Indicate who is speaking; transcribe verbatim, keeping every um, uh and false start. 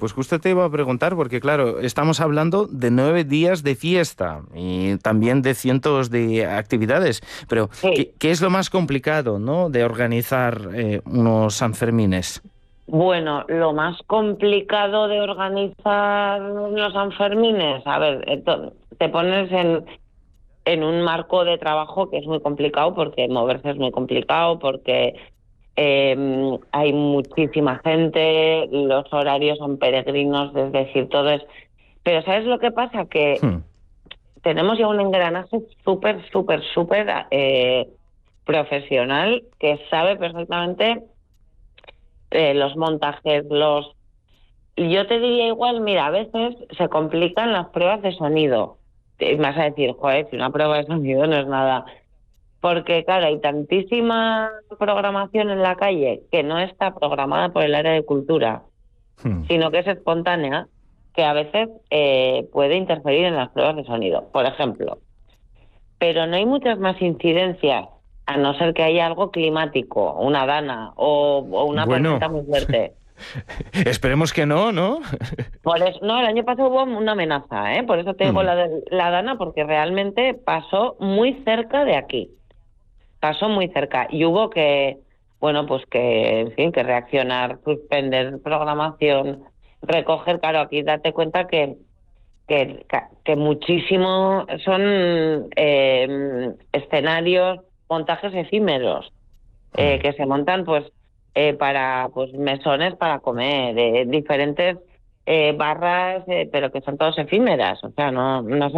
Speaker 1: Pues justo te iba a preguntar, porque claro, estamos hablando de nueve días de fiesta y también de cientos de actividades, pero
Speaker 2: Sí.
Speaker 1: ¿qué, qué es lo más complicado, ¿no?, de organizar eh, unos Sanfermines?
Speaker 2: Bueno, lo más complicado de organizar los Sanfermines, a ver, esto- te pones en, en un marco de trabajo que es muy complicado porque moverse es muy complicado, porque eh, hay muchísima gente, los horarios son peregrinos, es decir, todo es... Pero ¿sabes lo que pasa? Que
Speaker 1: Hmm.
Speaker 2: tenemos ya un engranaje súper, súper, súper eh, profesional que sabe perfectamente eh, los montajes, los... Y yo te diría igual, mira, a veces se complican las pruebas de sonido. Y me vas a decir, joder, si una prueba de sonido no es nada. Porque, claro, hay tantísima programación en la calle que no está programada por el área de cultura,
Speaker 1: Hmm.
Speaker 2: sino que es espontánea, que a veces eh, puede interferir en las pruebas de sonido, por ejemplo. Pero no hay muchas más incidencias, a no ser que haya algo climático, una dana o, o una
Speaker 1: Bueno,
Speaker 2: tormenta muy fuerte.
Speaker 1: esperemos que no, ¿no?
Speaker 2: Por eso, no, el año pasado hubo una amenaza, ¿eh? Por eso te digo
Speaker 1: Hmm.
Speaker 2: la, de, la dana, porque realmente pasó muy cerca de aquí. Pasó muy cerca. Y hubo que, bueno, pues que, en fin, que reaccionar, suspender programación, recoger, claro, aquí date cuenta que, que, que muchísimo son eh, escenarios, montajes efímeros, eh,
Speaker 1: Hmm.
Speaker 2: que se montan pues eh, para pues mesones para comer, eh, diferentes eh, barras, eh, pero que son todas efímeras, o sea, no, no